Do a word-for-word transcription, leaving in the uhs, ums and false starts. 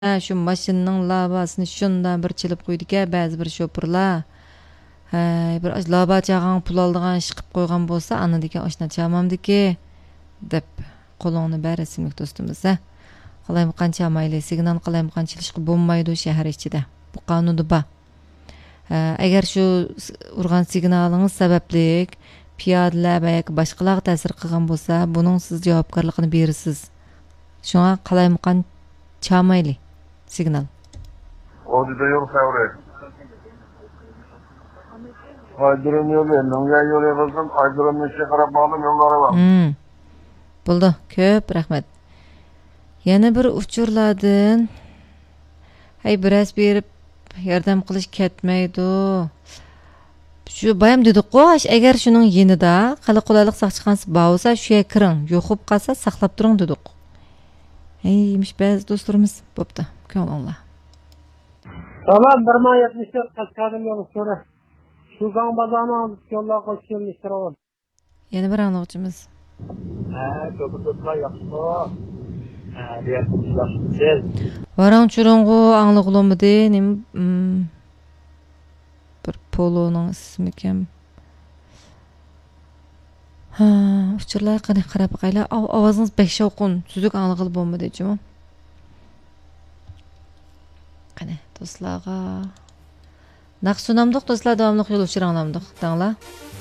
Şu maşınның lavasını şundan bir çilip qo'ydi-ka, ba'zi bir şopurlar. Ha, bir lava çağan pul aldıgan iş qilib qo'ygan bo'lsa, ana degan oshna chamamdiki deb qo'lingni bari simik do'stimiz. Qalaymi qancha mayli signal qalaymi qanchilishqi bo'lmaydi shahar ichida. Bu qonunda bor. Agar shu urgan signalınız sabablik piyodalar va yoki boshqalarga ta'sir qilgan bo'lsa, buning siz javobgarligini berasiz. Shunga qalaymi qancha mayli signal. Odida yo'l savri. Aydırım yolu, nonga yolu yazdım. Aydırımın işe qarab bağlı yolları var. Hmm. Bo'ldi, ko'p rahmat. Yana bir uchurlardan hay biroz berib yordam qilish ketmaydi. Shu bayam dedik-ku, agar shuning yenida qala qulaylik saqchiqansi bo'lsa, shu yerga kiring, yo'qib qolsa saqlab turing dedik. Eymiş ba'zi do'stlarimiz bo'pti. Ko'ngilinglar. Tamam, bir ming yetmish to'rt Qashqadaryo yo'li so'ra. Shu gang bozorni olib yo'llar qo'shilishtirib. Yana bir anglag'uchimiz. Ha, ko'p-ko'plar yo'qmi? Ha, deyapsiz. Varang churungu anglag'ulmidi, nim bir poloning ismi kim? Ha, uchurlar qani qarab qaylar, ovozingiz bek shovqin, suzuk anglag'il bo'lmadi-chi? Qani, do'stlarga Naqshunamdiq do'stlar davomli yo'l uchiranglamdiq, danglar.